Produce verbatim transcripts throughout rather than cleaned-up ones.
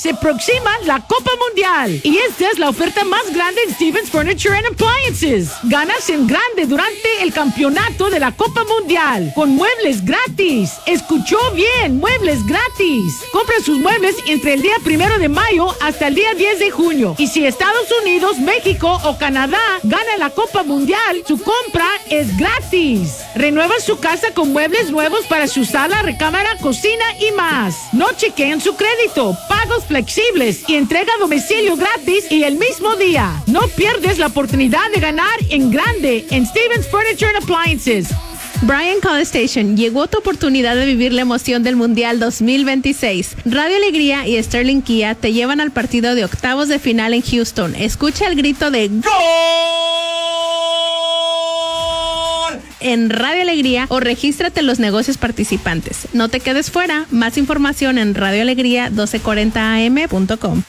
Se aproxima la Copa Mundial y esta es la oferta más grande en Stevens Furniture and Appliances. Ganas en grande durante el campeonato de la Copa Mundial con muebles gratis. Escuchó bien, muebles gratis. Compra sus muebles entre el día primero de mayo hasta el día diez de junio. Y si Estados Unidos, México o Canadá gana la Copa Mundial, su compra es gratis. Renueva su casa con muebles nuevos para su sala, recámara, cocina y más. No chequeen su crédito, pagos flexibles y entrega a domicilio gratis y el mismo día. No pierdes la oportunidad de ganar en grande en Stevens Furniture and Appliances. Bryan College Station, llegó tu oportunidad de vivir la emoción del Mundial dos mil veintiséis. Radio Alegría y Sterling Kia te llevan al partido de octavos de final en Houston. Escucha el grito de ¡Gol! En Radio Alegría o regístrate en los negocios participantes. No te quedes fuera. Más información en radio alegría doce cuarenta a m punto com.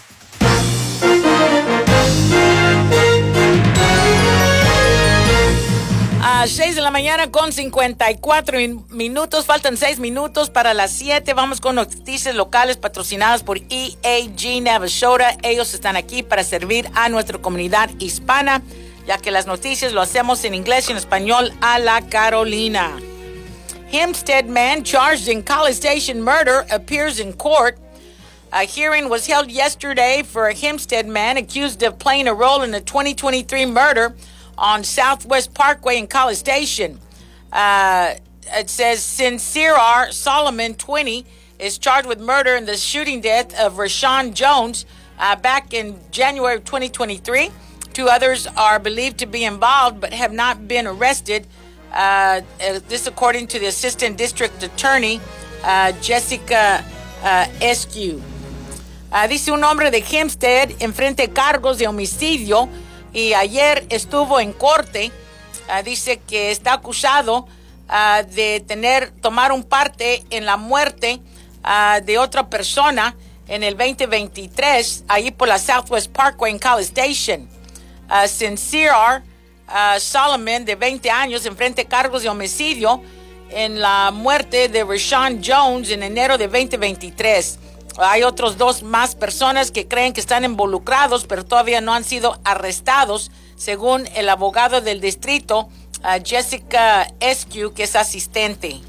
A seis de la mañana con cincuenta y cuatro minutos. Faltan seis minutos para las siete. Vamos con noticias locales patrocinadas por E A G Navasota. Ellos están aquí para servir a nuestra comunidad hispana, ya que las noticias lo hacemos en inglés y en español a la Carolina. Hempstead man charged in College Station murder appears in court. A hearing was held yesterday for a Hempstead man accused of playing a role in the twenty twenty-three murder on Southwest Parkway in College Station. Uh, it says Sincere R. Solomon, twenty, is charged with murder in the shooting death of Rashawn Jones uh, back in January of twenty twenty-three. Two others are believed to be involved but have not been arrested. Uh, this according to the Assistant District Attorney, uh, Jessica uh, Eskew. Uh, dice un hombre de Hempstead enfrente cargos de homicidio y ayer estuvo en corte. Uh, dice que está acusado uh, de tener, tomar un parte en la muerte uh, de otra persona en el veinte veintitrés, ahí por la Southwest Parkway en College Station. Uh, Sincere R. Uh, Solomon, de veinte años, enfrenta cargos de homicidio en la muerte de Rashawn Jones en enero de veinte veintitrés. Hay otros dos más personas que creen que están involucrados, pero todavía no han sido arrestados, según el abogado del distrito, uh, Jessica Eskew, que es asistente.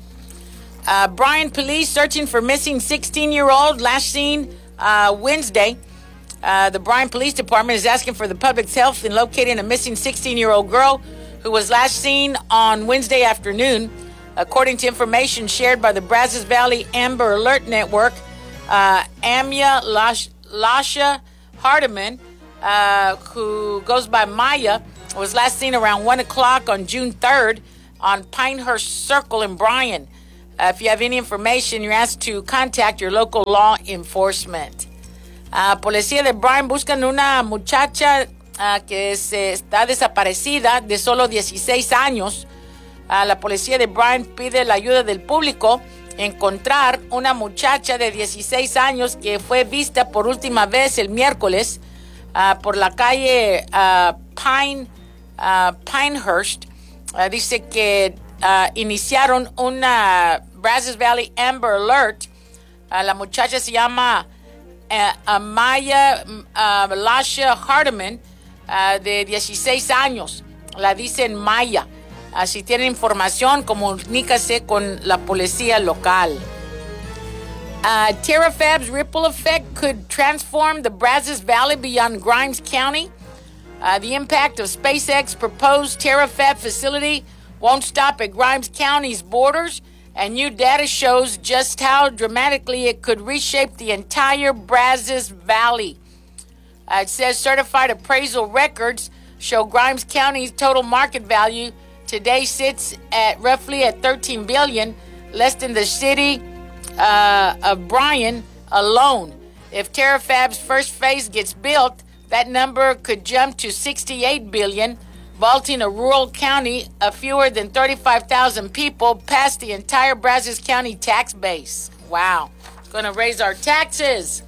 Uh, Bryan police searching for missing sixteen-year-old last seen uh, Wednesday. Uh, the Bryan Police Department is asking for the public's help in locating a missing sixteen-year-old girl who was last seen on Wednesday afternoon. According to information shared by the Brazos Valley Amber Alert Network, uh, Amya Lash- Lasha Hardiman, uh, who goes by Maya, was last seen around one o'clock on June third on Pinehurst Circle in Bryan. Uh, if you have any information, you're asked to contact your local law enforcement. Uh, policía de Bryan buscan una muchacha uh, que se está desaparecida de solo dieciséis años. Uh, la policía de Bryan pide la ayuda del público encontrar una muchacha de dieciséis años que fue vista por última vez el miércoles uh, por la calle uh, Pine, uh, Pinehurst. Uh, dice que uh, iniciaron una Brazos Valley Amber Alert. Uh, la muchacha se llama Uh, Amaya uh, Lasha Hardiman, uh, de dieciséis años. La dicen Maya. Uh, si tienen información, comunícase con la policía local. Uh, Terrafab's ripple effect could transform the Brazos Valley beyond Grimes County. Uh, the impact of SpaceX's proposed Terrafab facility won't stop at Grimes County's borders, and new data shows just how dramatically it could reshape the entire Brazos Valley. Uh, it says certified appraisal records show Grimes County's total market value today sits at roughly at thirteen billion dollars, less than the city uh, of Bryan alone. If Terrafab's first phase gets built, that number could jump to sixty-eight billion dollars, vaulting a rural county of fewer than thirty-five thousand people past the entire Brazos County tax base. Wow. It's going to raise our taxes.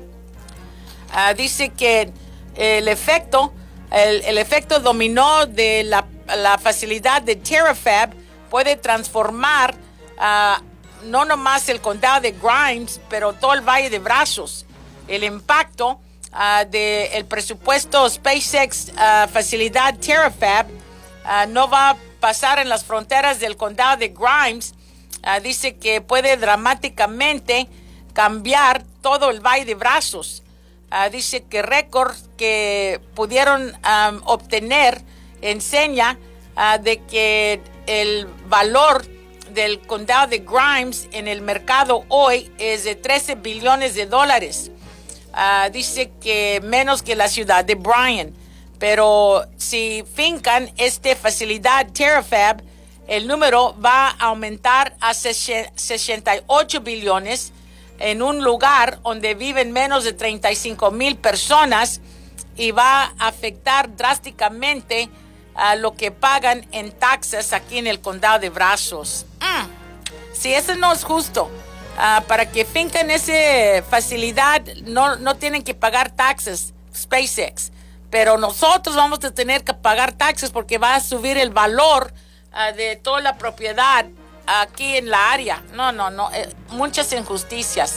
Uh, dice que el efecto, el, el efecto dominó de la, la facilidad de Terrafab puede transformar uh, no nomás el condado de Grimes, pero todo el Valle de Brazos. el impacto uh, del presupuesto SpaceX uh, facilidad Terafab uh, no va a pasar en las fronteras del condado de Grimes. Uh, dice que puede dramáticamente cambiar todo el Valle de Brazos. Uh, dice que récords que pudieron um, obtener enseña uh, de que el valor del condado de Grimes en el mercado hoy es de trece billones de dólares. Uh, dice que menos que la ciudad de Bryan. Pero si fincan esta facilidad Terafab, el número va a aumentar a sesenta y ocho billones en un lugar donde viven menos de treinta y cinco mil personas y va a afectar drásticamente a lo que pagan en taxas aquí en el condado de Brazos. Mm. Si eso no es justo, uh, para que fincan esa facilidad no, no tienen que pagar taxas SpaceX, pero nosotros vamos a tener que pagar taxas porque va a subir el valor uh, de toda la propiedad aquí en la área. No, no, no, eh, muchas injusticias.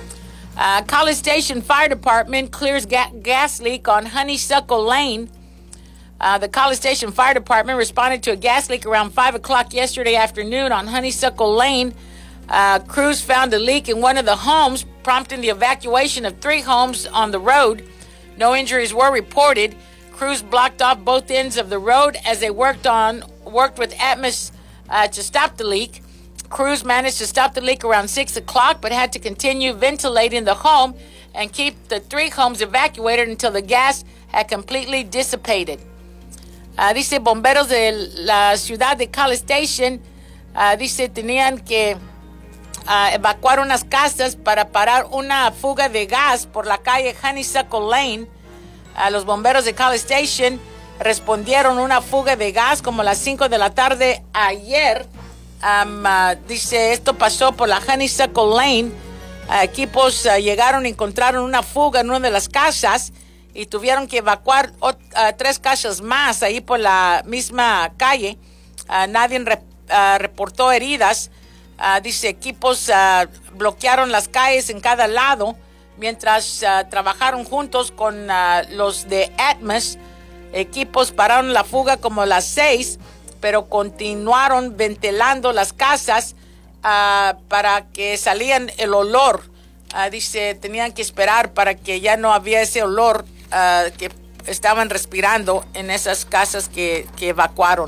Uh, College Station Fire Department clears ga- gas leak on Honeysuckle Lane. Uh, the College Station Fire Department responded to a gas leak around five o'clock yesterday afternoon on Honeysuckle Lane. Uh, crews found a leak in one of the homes, prompting the evacuation of three homes on the road. No injuries were reported. Crews blocked off both ends of the road as they worked on worked with Atmos uh, to stop the leak. Crews managed to stop the leak around six o'clock, but had to continue ventilating the home and keep the three homes evacuated until the gas had completely dissipated. Uh, dice, bomberos de la ciudad de College Station, uh, dice, tenían que uh, evacuar unas casas para parar una fuga de gas por la calle Honeysuckle Lane. Uh, los bomberos de College Station respondieron una fuga de gas como a las cinco de la tarde ayer. Um, uh, dice, esto pasó por la Honeysuckle Lane. Uh, equipos uh, llegaron y encontraron una fuga en una de las casas y tuvieron que evacuar uh, tres casas más ahí por la misma calle. Uh, nadie re, uh, reportó heridas. Uh, dice, equipos uh, bloquearon las calles en cada lado mientras uh, trabajaron juntos con uh, los de Atmos. Equipos pararon la fuga como a las seis, pero continuaron ventilando las casas uh, para que salían el olor. Uh, dice, tenían que esperar para que ya no había ese olor uh, que estaban respirando en esas casas que, que evacuaron.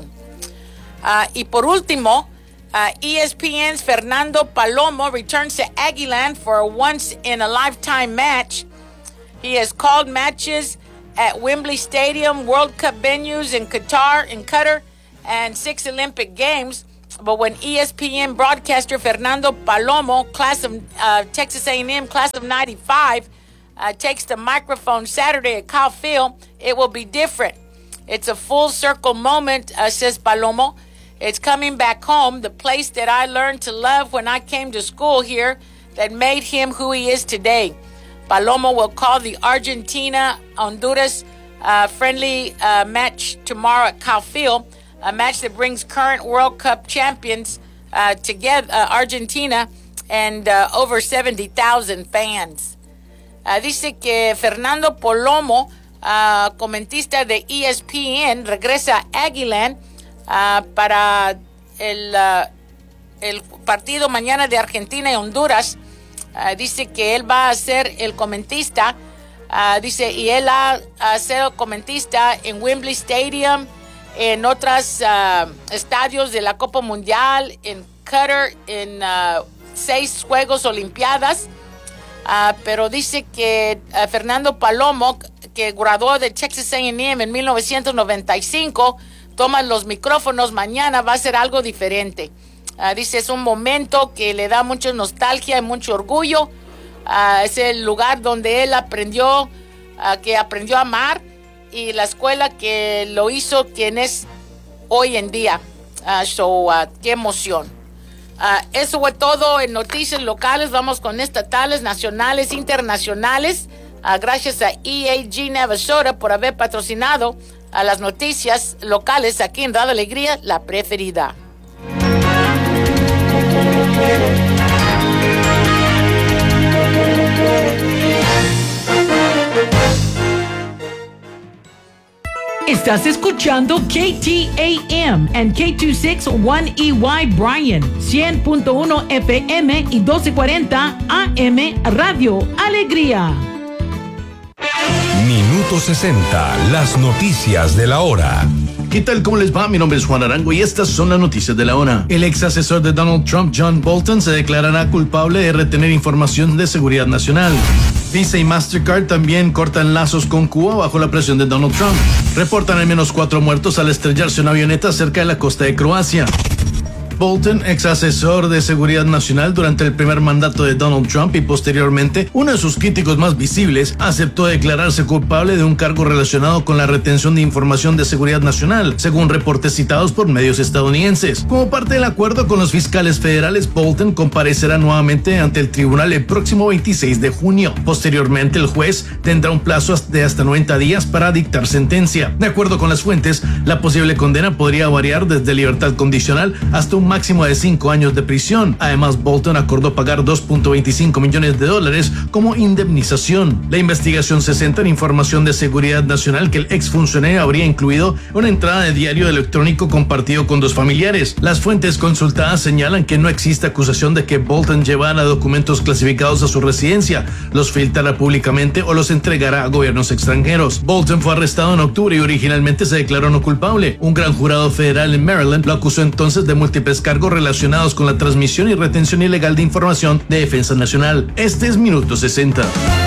Uh, y por último, uh, E S P N's Fernando Palomo returns to Aggieland for a once-in-a-lifetime match. He has called matches at Wembley Stadium, World Cup venues in Qatar, in Qatar, and six Olympic Games. But when E S P N broadcaster Fernando Palomo, class of uh, Texas A and M, class of ninety-five, uh, takes the microphone Saturday at Kyle Field, it will be different. It's a full circle moment, uh, says Palomo. It's coming back home, the place that I learned to love when I came to school here, that made him who he is today. Palomo will call the Argentina-Honduras uh, friendly uh, match tomorrow at Kyle Field, a match that brings current World Cup champions uh, together, uh, Argentina, and uh, over seventy thousand fans. Uh, dice que Fernando Palomo, uh, comentista de E S P N, regresa a Aggieland uh, para el, uh, el partido mañana de Argentina y Honduras. Uh, dice que él va a ser el comentista. Uh, dice, y él ha, ha sido comentista en Wembley Stadium, en otros uh, estadios de la Copa Mundial, en Qatar, en uh, seis Juegos Olimpiadas. Uh, pero dice que uh, Fernando Palomo, que graduó de Texas A and M en mil novecientos noventa y cinco, toma los micrófonos mañana, va a ser algo diferente. Uh, dice, es un momento que le da mucha nostalgia y mucho orgullo. Uh, es el lugar donde él aprendió, uh, que aprendió a amar, y la escuela que lo hizo quien es hoy en día. Uh, so, uh, qué emoción. Uh, eso fue todo en noticias locales. Vamos con estatales, nacionales, internacionales. Uh, gracias a E A G Navasota por haber patrocinado a las noticias locales aquí en Radio Alegría, la preferida. Estás escuchando K T A M and K veintiséis one E Y Bryan, cien punto uno F M y doce cuarenta A M Radio Alegría. Minuto sesenta, las noticias de la hora. ¿Qué tal? ¿Cómo les va? Mi nombre es Juan Arango y estas son las noticias de la hora. El ex asesor de Donald Trump, John Bolton, se declarará culpable de retener información de seguridad nacional. Visa y Mastercard también cortan lazos con Cuba bajo la presión de Donald Trump. Reportan al menos cuatro muertos al estrellarse una avioneta cerca de la costa de Croacia. Bolton, ex asesor de seguridad nacional durante el primer mandato de Donald Trump y posteriormente uno de sus críticos más visibles, aceptó declararse culpable de un cargo relacionado con la retención de información de seguridad nacional, según reportes citados por medios estadounidenses. Como parte del acuerdo con los fiscales federales, Bolton comparecerá nuevamente ante el tribunal el próximo veintiséis de junio. Posteriormente, el juez tendrá un plazo de hasta noventa días para dictar sentencia. De acuerdo con las fuentes, la posible condena podría variar desde libertad condicional hasta un máximo de cinco años de prisión. Además, Bolton acordó pagar dos punto veinticinco millones de dólares como indemnización. La investigación se centra en información de seguridad nacional que el exfuncionario habría incluido una entrada de diario electrónico compartido con dos familiares. Las fuentes consultadas señalan que no existe acusación de que Bolton llevara documentos clasificados a su residencia, los filtrara públicamente o los entregara a gobiernos extranjeros. Bolton fue arrestado en octubre y originalmente se declaró no culpable. Un gran jurado federal en Maryland lo acusó entonces de múltiples cargos relacionados con la transmisión y retención ilegal de información de defensa nacional. Este es Minuto sesenta.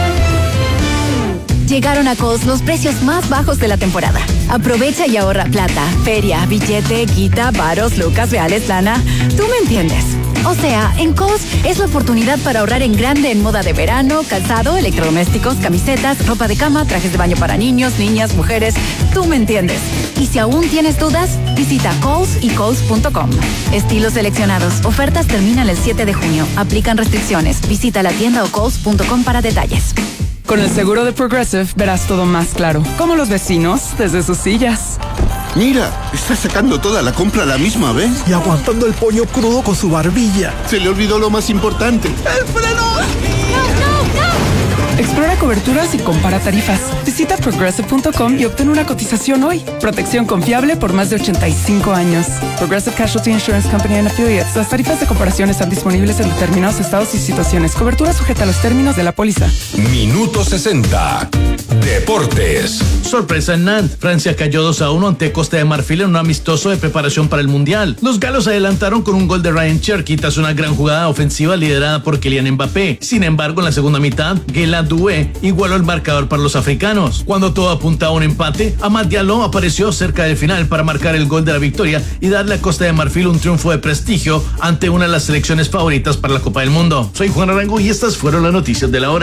Llegaron a Kohl's los precios más bajos de la temporada. Aprovecha y ahorra plata, feria, billete, guita, varos, lucas, reales, lana. Tú me entiendes. O sea, en Kohl's es la oportunidad para ahorrar en grande en moda de verano, calzado, electrodomésticos, camisetas, ropa de cama, trajes de baño para niños, niñas, mujeres. Tú me entiendes. Y si aún tienes dudas, visita Kohl's y Kohl's punto com. Estilos seleccionados. Ofertas terminan el siete de junio. Aplican restricciones. Visita la tienda o Kohl's punto com para detalles. Con el seguro de Progressive verás todo más claro. Como los vecinos desde sus sillas. Mira, está sacando toda la compra a la misma vez. Y aguantando el pollo crudo con su barbilla. Se le olvidó lo más importante. ¡El freno! ¡No, no, no! Explora coberturas y compara tarifas. Visita Progressive punto com y obtén una cotización hoy. Protección confiable por más de ochenta y cinco años. Progressive Casualty Insurance Company and Affiliates. Las tarifas de comparación están disponibles en determinados estados y situaciones. Cobertura sujeta a los términos de la póliza. Minuto sesenta. Deportes. Sorpresa en Nantes. Francia cayó dos a uno ante Costa de Marfil en un amistoso de preparación para el Mundial. Los galos adelantaron con un gol de Ryan Cherki tras una gran jugada ofensiva liderada por Kylian Mbappé. Sin embargo, en la segunda mitad, Guela Doué igualó el marcador para los africanos. Cuando todo apuntaba a un empate, Amad Diallo apareció cerca del final para marcar el gol de la victoria y darle a Costa de Marfil un triunfo de prestigio ante una de las selecciones favoritas para la Copa del Mundo. Soy Juan Arango y estas fueron las noticias de la hora.